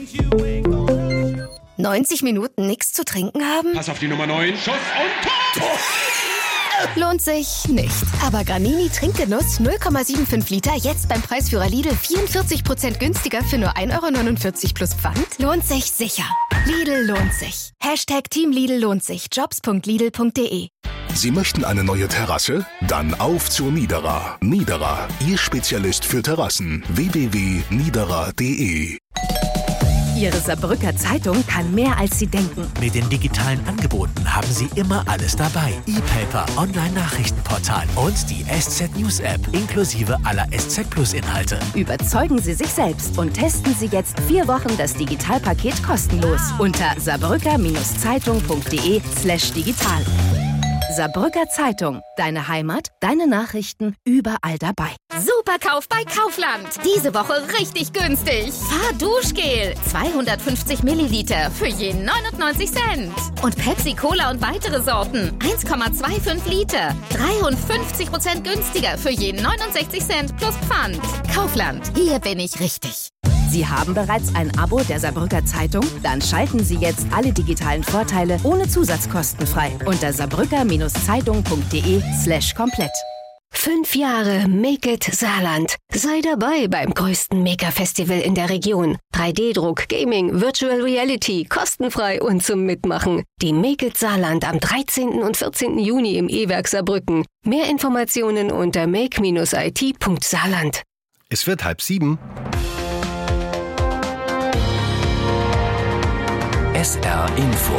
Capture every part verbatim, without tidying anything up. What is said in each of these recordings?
neunzig Minuten nichts zu trinken haben? Pass auf die Nummer neun. Schuss und Tor! Lohnt sich nicht. Aber Granini Trinkgenuss null Komma fünfundsiebzig Liter jetzt beim Preisführer Lidl vierundvierzig Prozent günstiger für nur ein Euro neunundvierzig plus Pfand? Lohnt sich sicher. Lidl lohnt sich. Hashtag Team Lidl lohnt sich. jobs punkt lidl punkt de. Sie möchten eine neue Terrasse? Dann auf zur Niederer. Niederer, Ihr Spezialist für Terrassen. w w w punkt niederer punkt de. Ihre Saarbrücker Zeitung kann mehr, als Sie denken. Mit den digitalen Angeboten haben Sie immer alles dabei. E-Paper, Online-Nachrichtenportal und die S Z News App inklusive aller S Z Plus Inhalte. Überzeugen Sie sich selbst und testen Sie jetzt vier Wochen das Digitalpaket kostenlos unter saarbrücker-zeitung punkt de slash digital. Saarbrücker Zeitung. Deine Heimat, deine Nachrichten, überall dabei. Superkauf bei Kaufland. Diese Woche richtig günstig. Fahrduschgel. zweihundertfünfzig Milliliter für je neunundneunzig Cent. Und Pepsi Cola und weitere Sorten. eins Komma fünfundzwanzig Liter. dreiundfünfzig Prozent günstiger für je neunundsechzig Cent plus Pfand. Kaufland. Hier bin ich richtig. Sie haben bereits ein Abo der Saarbrücker Zeitung? Dann schalten Sie jetzt alle digitalen Vorteile ohne Zusatzkosten frei unter saarbrücker-zeitung punkt de slash komplett. Fünf Jahre Make It Saarland. Sei dabei beim größten Maker-Festival in der Region. drei D Druck, Gaming, Virtual Reality, kostenfrei und zum Mitmachen. Die Make It Saarland am dreizehnten und vierzehnten Juni im E-Werk Saarbrücken. Mehr Informationen unter make Bindestrich I T Punkt saarland. Es wird halb sieben. S R Info.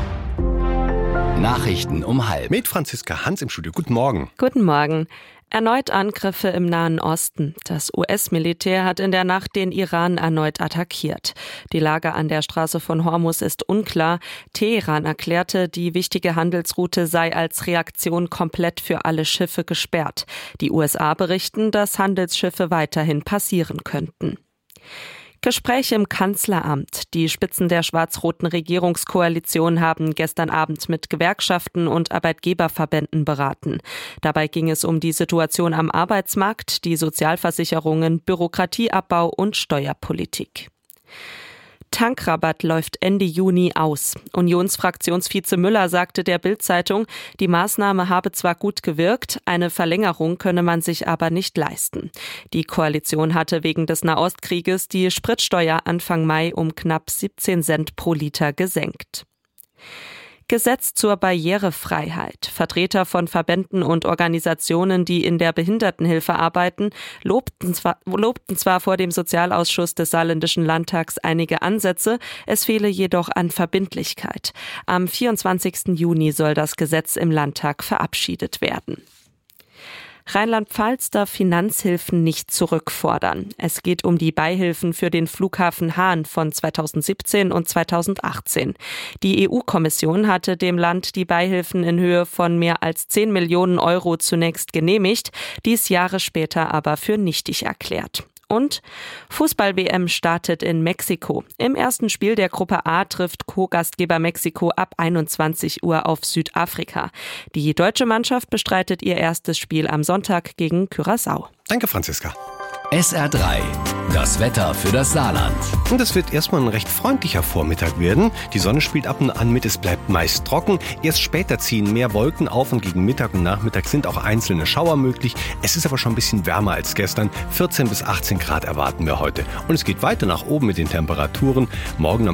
Nachrichten um halb. Mit Franziska Hans im Studio. Guten Morgen. Guten Morgen. Erneut Angriffe im Nahen Osten. Das U S-Militär hat in der Nacht den Iran erneut attackiert. Die Lage an der Straße von Hormuz ist unklar. Teheran erklärte, die wichtige Handelsroute sei als Reaktion komplett für alle Schiffe gesperrt. Die U S A berichten, dass Handelsschiffe weiterhin passieren könnten. Gespräche im Kanzleramt. Die Spitzen der schwarz-roten Regierungskoalition haben gestern Abend mit Gewerkschaften und Arbeitgeberverbänden beraten. Dabei ging es um die Situation am Arbeitsmarkt, die Sozialversicherungen, Bürokratieabbau und Steuerpolitik. Tankrabatt läuft Ende Juni aus. Unionsfraktionsvize Müller sagte der Bild-Zeitung, die Maßnahme habe zwar gut gewirkt, eine Verlängerung könne man sich aber nicht leisten. Die Koalition hatte wegen des Nahostkrieges die Spritsteuer Anfang Mai um knapp siebzehn Cent pro Liter gesenkt. Gesetz zur Barrierefreiheit. Vertreter von Verbänden und Organisationen, die in der Behindertenhilfe arbeiten, lobten zwar, lobten zwar vor dem Sozialausschuss des Saarländischen Landtags einige Ansätze, es fehle jedoch an Verbindlichkeit. Am vierundzwanzigsten Juni soll das Gesetz im Landtag verabschiedet werden. Rheinland-Pfalz darf Finanzhilfen nicht zurückfordern. Es geht um die Beihilfen für den Flughafen Hahn von zweitausendsiebzehn und zweitausendachtzehn. Die E U-Kommission hatte dem Land die Beihilfen in Höhe von mehr als zehn Millionen Euro zunächst genehmigt, dies Jahre später aber für nichtig erklärt. Und Fußball-W M startet in Mexiko. Im ersten Spiel der Gruppe A trifft Co-Gastgeber Mexiko ab einundzwanzig Uhr auf Südafrika. Die deutsche Mannschaft bestreitet ihr erstes Spiel am Sonntag gegen Curaçao. Danke, Franziska. S R drei. Das Wetter für das Saarland. Und es wird erstmal ein recht freundlicher Vormittag werden. Die Sonne spielt ab und an mit, es bleibt meist trocken. Erst später ziehen mehr Wolken auf und gegen Mittag und Nachmittag sind auch einzelne Schauer möglich. Es ist aber schon ein bisschen wärmer als gestern. vierzehn bis achtzehn Grad erwarten wir heute. Und es geht weiter nach oben mit den Temperaturen. Morgen am